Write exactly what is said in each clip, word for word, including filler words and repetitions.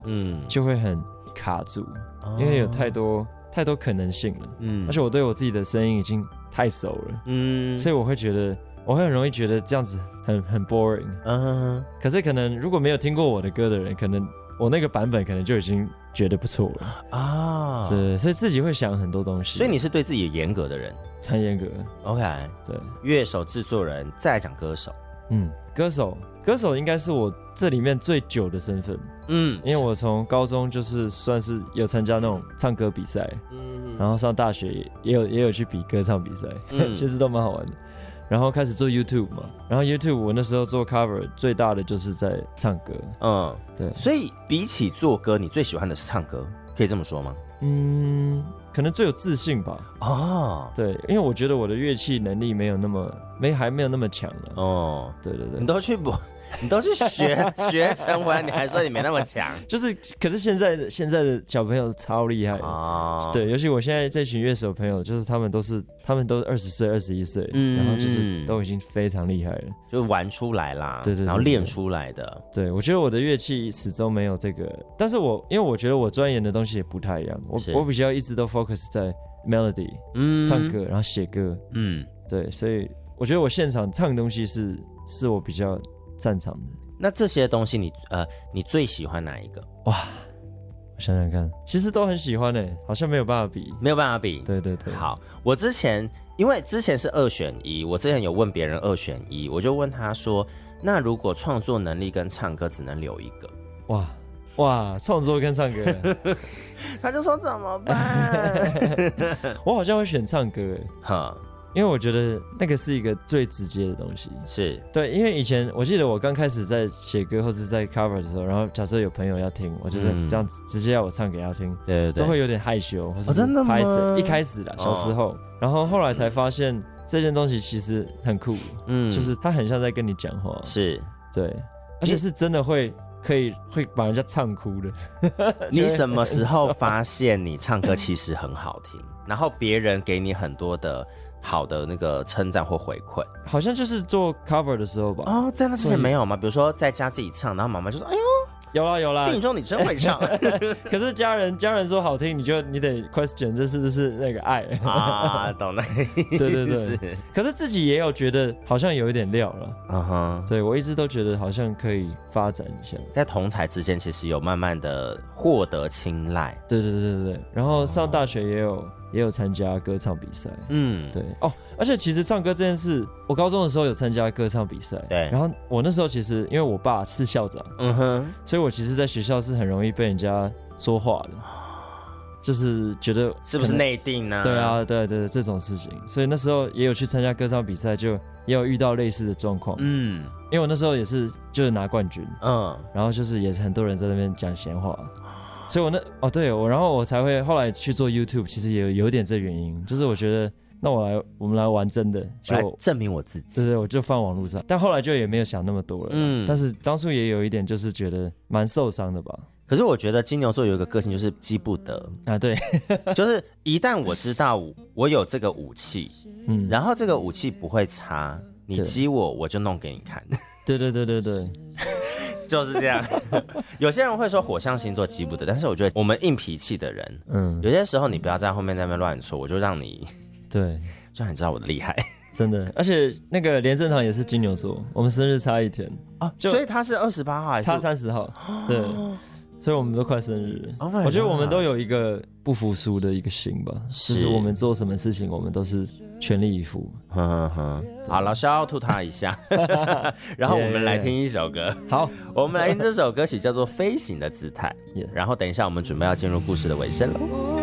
嗯， 就会很卡住，哦、因为有太多太多可能性了。嗯，而且我对我自己的声音已经太熟了，嗯，所以我会觉得，我会很容易觉得这样子很很 boring。嗯，可是可能如果没有听过我的歌的人，可能我那个版本可能就已经觉得不错了啊。对，所以自己会想很多东西。 所以你是对自己严格的人， 很严格。 OK， 对， 乐手、制作人，再来讲歌手。 嗯，歌手，歌手应该是我这里面最久的身份。嗯，因为我从高中就是算是有参加那种唱歌比赛，嗯，然后上大学也有也有去比歌唱比赛，嗯、其实都蛮好玩的。然后开始做 YouTube 嘛，然后 YouTube 我那时候做 cover 最大的就是在唱歌。嗯，对。 所以比起做歌，你最喜欢的是唱歌，可以这么说吗？ 嗯，可能最有自信吧。哦，对，因为我觉得我的乐器能力没有那么没还没有那么强了。哦，对对对， 你都去补，你都去学学成回来，你还说你没那么强？ 就是，可是现在的现在的小朋友超厉害哦。对，尤其我现在这群乐手朋友，就是他们都是他们都二十岁、二十一岁，嗯，然后就是都已经非常厉害了， 就玩出来啦， 对 对, 对, 对， 然后练出来的。 对，我觉得我的乐器始终没有这个，但是我因为我觉得我钻研的东西也不太一样，我我比较一直都 focus 在 melody， 嗯，唱歌，然后写歌，嗯，对，所以我觉得我现场唱的东西是是我比较擅长的。 那这些东西你呃你最喜欢哪一个？哇， 我想想看，其实都很喜欢诶，好像没有办法比， 没有办法比。 对对对。 好，我之前因为之前是二选一，我之前有问别人二选一，我就问他说，那如果创作能力跟唱歌只能留一个， 哇哇，创作跟唱歌， 他就说怎么办？ 我好像会选唱歌诶，哈。因为我觉得那个是一个最直接的东西， 是对。因为以前我记得我刚开始在写歌或者在 cover 的时候，然后假设有朋友要听，我就是这样子直接要我唱给他听， 对对对， 都会有点害羞，或是真的吗？ 一开始啦，小时候，哦、然后后来才发现这件东西其实很酷，嗯，就是它很像在跟你讲话， 是， 对，而且是真的会可以会把人家唱哭的。 你什么时候发现你唱歌其实很好听，然后别人给你很多的好的那个称赞或回馈？ 好像就是做 cover 的时候吧。 哦，在那之前没有吗？比如说在家自己唱，然后妈妈就说：“哎呦， 有啦有啦， 电影中你真会唱。” 可是家人家人说好听，你就你得 question 这是不是那个爱啊？懂了。 对对对。可是自己也有觉得好像有一点料了。嗯哼。对，我一直都觉得好像可以发展一下， 在同才之间其实有慢慢的获得青睐。 对对对对对。然后上大学也有。也有参加歌唱比赛，嗯，对哦，而且其实唱歌这件事，我高中的时候有参加歌唱比赛， 对， 然后我那时候其实因为我爸是校长，嗯哼，所以我其实在学校是很容易被人家说话的，就是觉得是不是内定呢？ 对啊，对对对，这种事情，所以那时候也有去参加歌唱比赛，就也有遇到类似的状况，嗯，因为我那时候也是就是拿冠军，嗯，然后就是也是很多人在那边讲闲话。所以我那哦对我，然后我才会后来去做 YouTube， 其实也有有点这原因，就是我觉得那我来我们来玩真的， 就来证明我自己， 对对，我就放网络上，但后来就也没有想那么多了，嗯，但是当初也有一点就是觉得蛮受伤的吧。 可是我觉得金牛座有一个个性就是激不得啊，对， 就是一旦我知道我有这个武器，嗯，然后这个武器不会差，你激我我就弄给你看， 对对对对对。 就是这样。有些人会说火象星座急不得，但是我觉得我们硬脾气的人，嗯，有些时候你不要在后面在那边乱说，我就让你对， 就让你知道我的厉害， 真的。而且那个连胜堂也是金牛座，我们生日差一天啊，所以他是二十八号还是他三十号？对，所以我们都快生日了。Oh、我觉得我们都有一个不服输的一个心吧，就是我们做什么事情，我们都是全力以赴。 呵呵，好，老师要吐他一下，然后我们来听一首歌。 好， 我们来听这首歌曲叫做《飞行的姿态》。Yeah. 然后等一下，我们准备要进入故事的尾声了。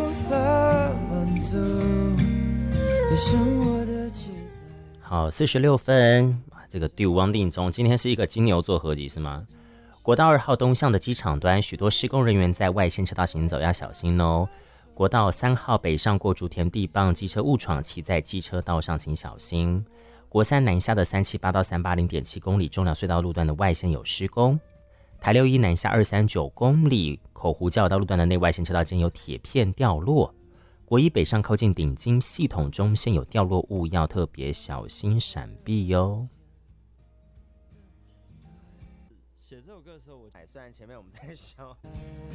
好，四十六分，这个第五汪定中，今天是一个金牛座合集是吗？国道二号东向的机场端，许多施工人员在外线车道行走，要小心哦。国道三号北上过竹田地磅，机车误闯，骑在机车道上请小心。国三南下的三七八到三八零点七公里中寮隧道路段的外线有施工。台六一南下二三九公里口湖交流道路段的内外线车道间有铁片掉落。国一北上靠近顶金系统中线有掉落物，要特别小心闪避哟。写这首歌的时候，我虽然前面我们在笑。